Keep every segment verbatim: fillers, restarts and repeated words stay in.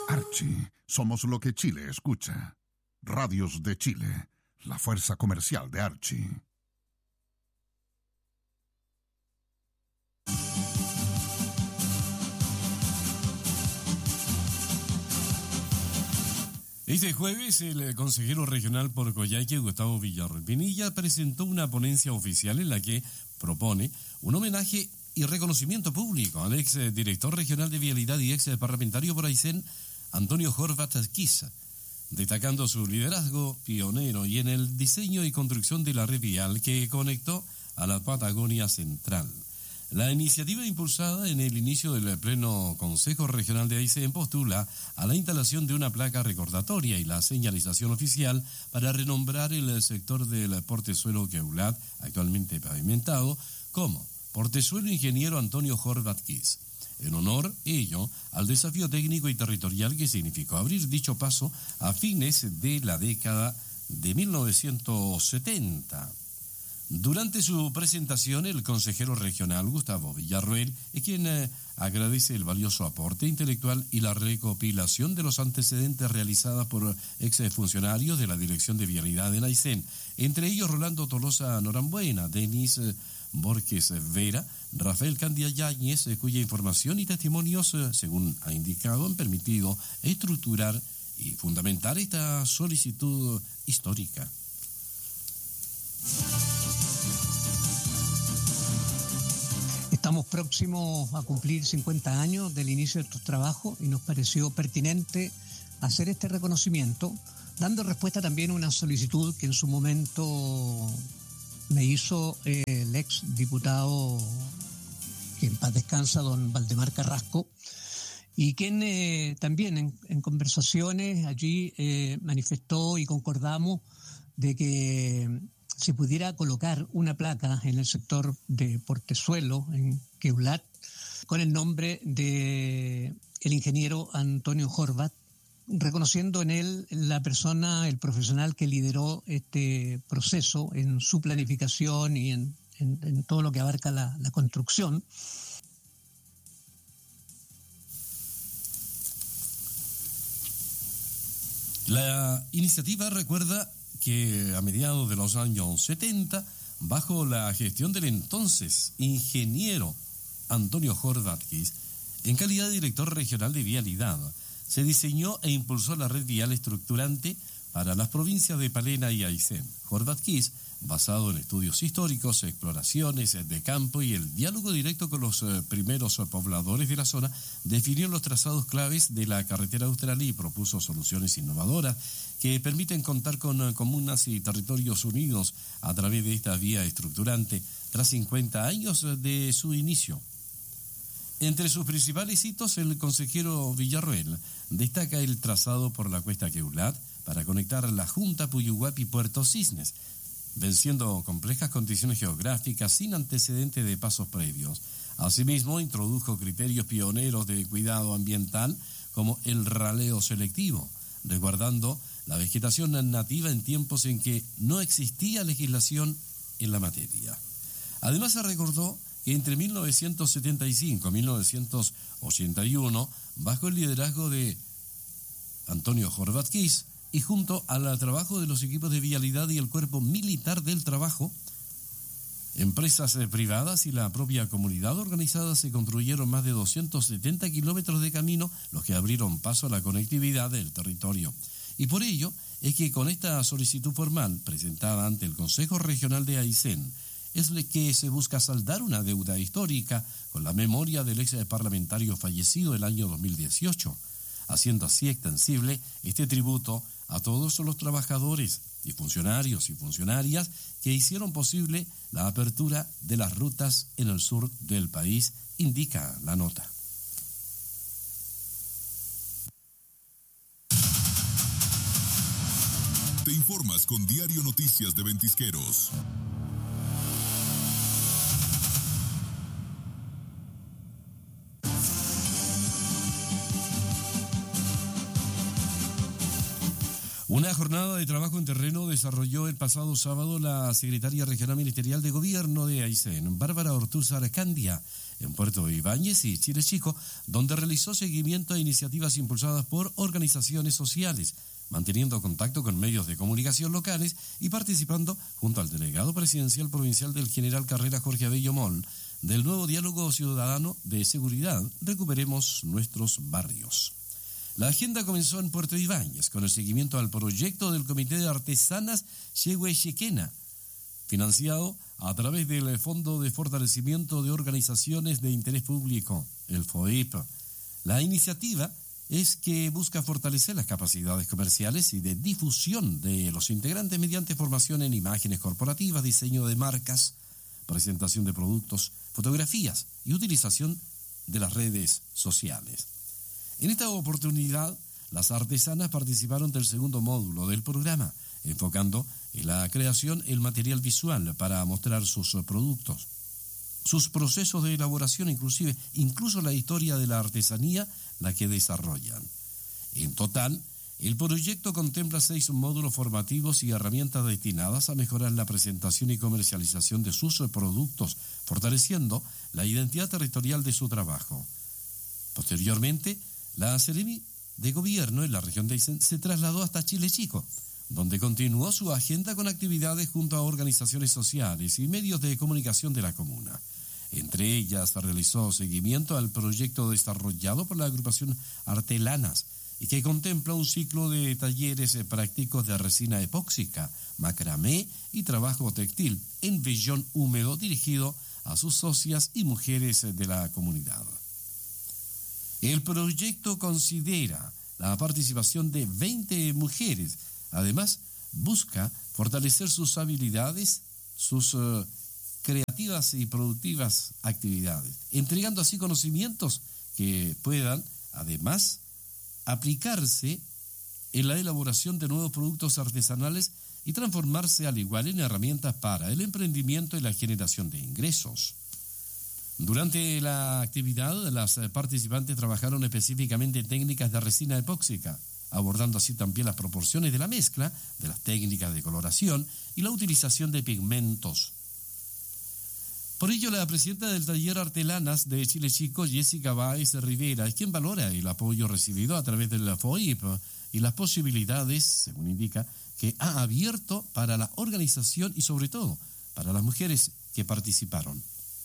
Archie, somos lo que Chile escucha. Radios de Chile, la fuerza comercial de Archie. Este jueves, el consejero regional por Coyhaique, Gustavo Villarroel Pinilla, presentó una ponencia oficial en la que propone un homenaje y reconocimiento público al ex director regional de Vialidad y ex parlamentario por Aysén, Antonio Horvat Kiss, destacando su liderazgo pionero y en el diseño y construcción de la red vial que conectó a la Patagonia Central. La iniciativa impulsada en el iguinicio del pleno Consejo Regional de Aysén postula a la instalación de una placa recordatoria y la señalización oficial para renombrar el sector del portezuelo Queulat, actualmente pavimentado, como Portezuelo Ingeniero Antonio Horvat Kiss, en honor, ello, al desafío técnico y territorial que significó abrir dicho paso a fines de la década de mil novecientos setenta. Durante su presentación, el consejero regional Gustavo Villarroel es quien eh, agradece el valioso aporte intelectual y la recopilación de los antecedentes realizadas por exfuncionarios de la Dirección de Vialidad en Aysén, entre ellos Rolando Tolosa Norambuena, Denis eh, Borges Vera, Rafael Candia Yáñez, eh, cuya información y testimonios, eh, según ha indicado, han permitido estructurar y fundamentar esta solicitud histórica. Estamos próximos a cumplir cincuenta años del inicio de estos trabajos y nos pareció pertinente hacer este reconocimiento, dando respuesta también a una solicitud que en su momento me hizo el ex diputado, que en paz descansa, don Valdemar Carrasco, y quien eh, también en, en conversaciones allí eh, manifestó y concordamos de que se pudiera colocar una placa en el sector de Portezuelo, en Queulat, con el nombre de el ingeniero Antonio Horvat, reconociendo en él la persona, el profesional que lideró este proceso en su planificación y en, en, en todo lo que abarca la, la construcción. La iniciativa recuerda que a mediados de los años setenta, bajo la gestión del entonces ingeniero Antonio Horvat Kiss, en calidad de director regional de Vialidad, se diseñó e impulsó la red vial estructurante para las provincias de Palena y Aysén. Horvat Kiss, basado en estudios históricos, exploraciones de campo y el diálogo directo con los primeros pobladores de la zona, definió los trazados claves de la carretera austral y propuso soluciones innovadoras que permiten contar con comunas y territorios unidos a través de esta vía estructurante tras cincuenta años de su inicio. Entre sus principales hitos, el consejero Villarroel destaca el trazado por la cuesta Queulat para conectar la Junta Puyuhuapi y Puerto Cisnes, venciendo complejas condiciones geográficas sin antecedentes de pasos previos. Asimismo, introdujo criterios pioneros de cuidado ambiental como el raleo selectivo, resguardando la vegetación nativa en tiempos en que no existía legislación en la materia. Además, se recordó que entre mil novecientos setenta y cinco y mil novecientos ochenta y uno, bajo el liderazgo de Antonio Horvat Kiss y junto al trabajo de los equipos de vialidad y el Cuerpo Militar del Trabajo, empresas privadas y la propia comunidad organizada, se construyeron más de doscientos setenta kilómetros de camino, los que abrieron paso a la conectividad del territorio. Y por ello es que con esta solicitud formal presentada ante el Consejo Regional de Aysén, es que se busca saldar una deuda histórica con la memoria del ex parlamentario fallecido el año dos mil dieciocho, haciendo así extensible este tributo a todos los trabajadores y funcionarios y funcionarias que hicieron posible la apertura de las rutas en el sur del país, indica la nota. Te informas con Diario Noticias de Ventisqueros. Una jornada de trabajo en terreno desarrolló el pasado sábado la secretaria regional ministerial de Gobierno de Aysén, Bárbara Ortúzar Candia, en Puerto Ibáñez y Chile Chico, donde realizó seguimiento a iniciativas impulsadas por organizaciones sociales, manteniendo contacto con medios de comunicación locales y participando, junto al delegado presidencial provincial del general Carrera Jorge Abello Moll, del nuevo diálogo ciudadano de seguridad Recuperemos Nuestros Barrios. La agenda comenzó en Puerto Ibáñez con el seguimiento al proyecto del Comité de Artesanas Yehuechequena, financiado a través del Fondo de Fortalecimiento de Organizaciones de Interés Público, el FOIP. La iniciativa es que busca fortalecer las capacidades comerciales y de difusión de los integrantes mediante formación en imágenes corporativas, diseño de marcas, presentación de productos, fotografías y utilización de las redes sociales. En esta oportunidad, las artesanas participaron del segundo módulo del programa, enfocando en la creación el material visual para mostrar sus productos, sus procesos de elaboración, inclusive incluso la historia de la artesanía, la que desarrollan. En total, el proyecto contempla seis módulos formativos y herramientas destinadas a mejorar la presentación y comercialización de sus productos, fortaleciendo la identidad territorial de su trabajo. Posteriormente, la Seremi de Gobierno en la región de Aysén se trasladó hasta Chile Chico, donde continuó su agenda con actividades junto a organizaciones sociales y medios de comunicación de la comuna. Entre ellas, realizó seguimiento al proyecto desarrollado por la agrupación Artelanas y que contempla un ciclo de talleres prácticos de resina epóxica, macramé y trabajo textil en vellón húmedo dirigido a sus socias y mujeres de la comunidad. El proyecto considera la participación de veinte mujeres. Además, busca fortalecer sus habilidades, sus uh, creativas y productivas actividades, entregando así conocimientos que puedan, además, aplicarse en la elaboración de nuevos productos artesanales y transformarse al igual en herramientas para el emprendimiento y la generación de ingresos. Durante la actividad, las participantes trabajaron específicamente en técnicas de resina epóxica, abordando así también las proporciones de la mezcla, de las técnicas de coloración y la utilización de pigmentos. Por ello, la presidenta del taller Artelanas de Chile Chico, Jessica Báez Rivera, es quien valora el apoyo recibido a través del FOIP y las posibilidades, según indica, que ha abierto para la organización y sobre todo para las mujeres que participaron.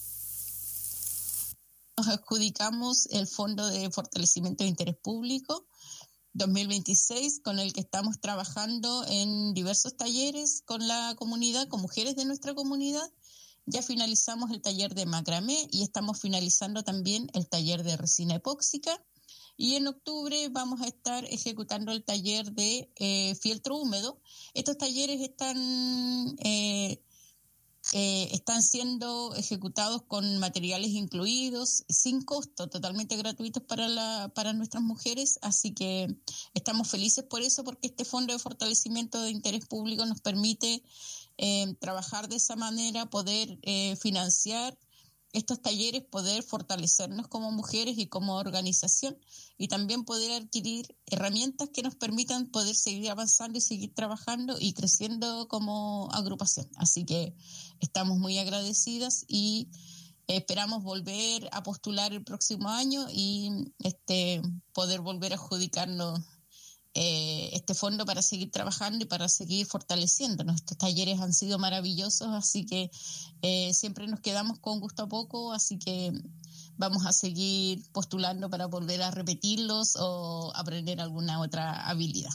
Nos adjudicamos el Fondo de Fortalecimiento de Interés Público dos mil veintiséis, con el que estamos trabajando en diversos talleres con la comunidad, con mujeres de nuestra comunidad. Ya finalizamos el taller de macramé y estamos finalizando también el taller de resina epóxica. Y en octubre vamos a estar ejecutando el taller de eh, fieltro húmedo. Estos talleres están... Eh, Eh, están siendo ejecutados con materiales incluidos, sin costo, totalmente gratuitos para, la, para nuestras mujeres, así que estamos felices por eso, porque este Fondo de Fortalecimiento de Interés Público nos permite eh, trabajar de esa manera, poder eh, financiar estos talleres, poder fortalecernos como mujeres y como organización, y también poder adquirir herramientas que nos permitan poder seguir avanzando y seguir trabajando y creciendo como agrupación. Así que estamos muy agradecidas y esperamos volver a postular el próximo año y este poder volver a adjudicarnos eh, este fondo para seguir trabajando y para seguir fortaleciéndonos. Estos talleres han sido maravillosos, así que eh, siempre nos quedamos con gusto a poco, así que vamos a seguir postulando para volver a repetirlos o aprender alguna otra habilidad.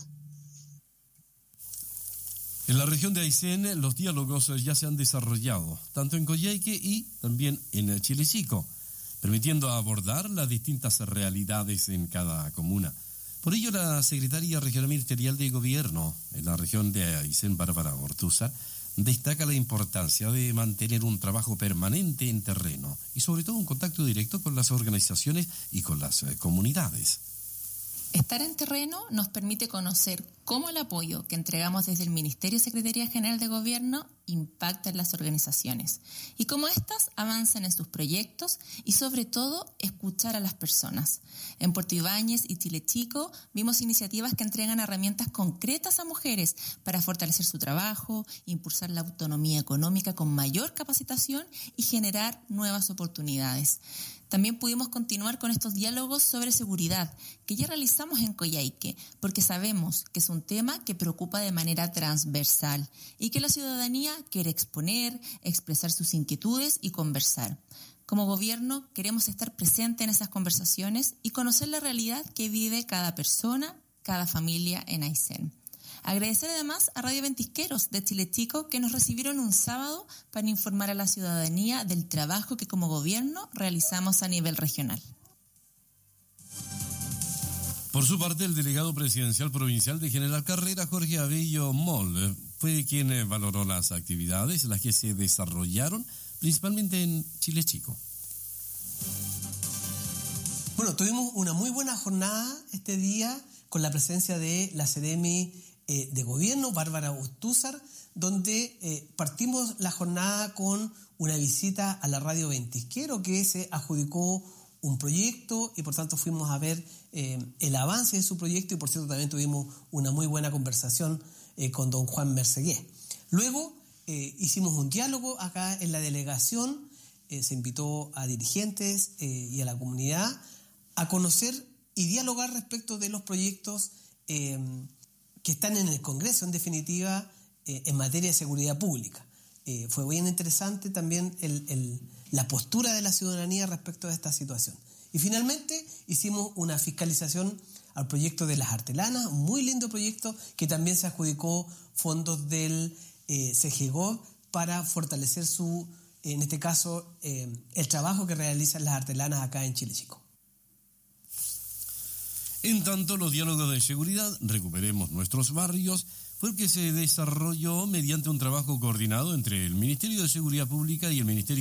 En la región de Aysén, los diálogos ya se han desarrollado, tanto en Coyhaique y también en Chile Chico, permitiendo abordar las distintas realidades en cada comuna. Por ello, la secretaria regional ministerial de Gobierno en la región de Aysén, Bárbara Ortúzar, destaca la importancia de mantener un trabajo permanente en terreno y sobre todo un contacto directo con las organizaciones y con las comunidades. Estar en terreno nos permite conocer cómo el apoyo que entregamos desde el Ministerio y Secretaría General de Gobierno impacta en las organizaciones y cómo éstas avanzan en sus proyectos y sobre todo escuchar a las personas. En Puerto Ibáñez y Chile Chico vimos iniciativas que entregan herramientas concretas a mujeres para fortalecer su trabajo, impulsar la autonomía económica con mayor capacitación y generar nuevas oportunidades. También pudimos continuar con estos diálogos sobre seguridad que ya realizamos en Coyhaique, porque sabemos que es un tema que preocupa de manera transversal y que la ciudadanía quiere exponer, expresar sus inquietudes y conversar. Como gobierno queremos estar presentes en esas conversaciones y conocer la realidad que vive cada persona, cada familia en Aysén. Agradecer además a Radio Ventisqueros de Chile Chico que nos recibieron un sábado para informar a la ciudadanía del trabajo que como gobierno realizamos a nivel regional. Por su parte, el delegado presidencial provincial de General Carrera, Jorge Abello Moll, fue quien valoró las actividades, las que se desarrollaron principalmente en Chile Chico. Bueno, tuvimos una muy buena jornada este día con la presencia de la Seremi eh, de Gobierno, Bárbara Ustúzar, donde eh, partimos la jornada con una visita a la Radio Ventisquero, que se adjudicó un proyecto y por tanto fuimos a ver eh, el avance de su proyecto y por cierto también tuvimos una muy buena conversación eh, con don Juan Mercegués. Luego eh, hicimos un diálogo acá en la delegación, eh, se invitó a dirigentes eh, y a la comunidad a conocer y dialogar respecto de los proyectos eh, que están en el Congreso, en definitiva, eh, en materia de seguridad pública. Eh, fue bien interesante también el, el, la postura de la ciudadanía respecto a esta situación. Y finalmente hicimos una fiscalización al proyecto de las Artelanas, un muy lindo proyecto que también se adjudicó fondos del eh, CEGEGOV para fortalecer su, en este caso, eh, el trabajo que realizan las Artelanas acá en Chile Chico. En tanto, los diálogos de seguridad, recuperemos nuestros barrios, fue el que se desarrolló mediante un trabajo coordinado entre el Ministerio de Seguridad Pública y el Ministerio